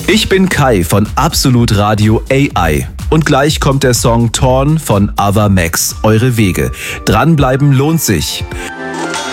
Ich bin Kai von Absolut Radio AI. Und gleich kommt der Song Torn von Ava Max. Eure Wege. Dranbleiben lohnt sich.